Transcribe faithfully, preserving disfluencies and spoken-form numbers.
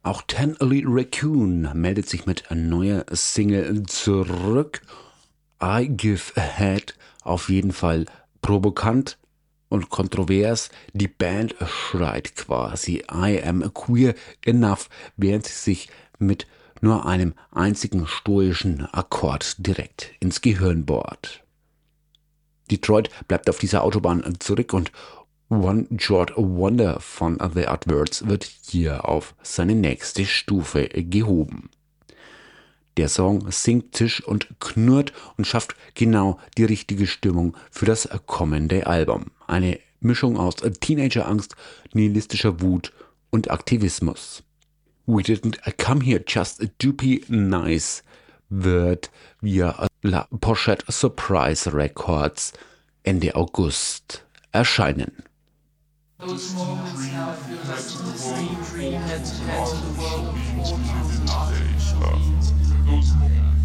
Auch Ten Elite Raccoon meldet sich mit neuer Single zurück. I Give a Head, auf jeden Fall provokant und kontrovers. Die Band schreit quasi I am queer enough, während sie sich mit nur einem einzigen stoischen Akkord direkt ins Gehirn bohrt. Detroit bleibt auf dieser Autobahn zurück und One Short Wonder von The Adverts wird hier auf seine nächste Stufe gehoben. Der Song singt Tisch und knurrt und schafft genau die richtige Stimmung für das kommende Album. Eine Mischung aus Teenagerangst, nihilistischer Wut und Aktivismus. We Didn't Come Here Just to Be Nice wird via La Pochette Surprise Records Ende August erscheinen. Those moments now feel like the same dream that's passed the world before you.